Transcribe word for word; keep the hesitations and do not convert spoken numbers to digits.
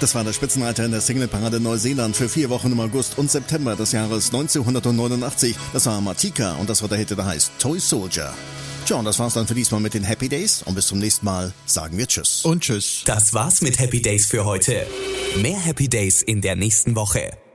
Das war der Spitzenreiter in der Singleparade Neuseeland für vier Wochen im August und September des Jahres neunzehnhundertneunundachtzig. Das war Matika und das war der Hit, der heißt Toy Soldier. Tja, und das war's dann für diesmal mit den Happy Days und bis zum nächsten Mal sagen wir Tschüss. Und Tschüss. Das war's mit Happy Days für heute. Mehr Happy Days in der nächsten Woche.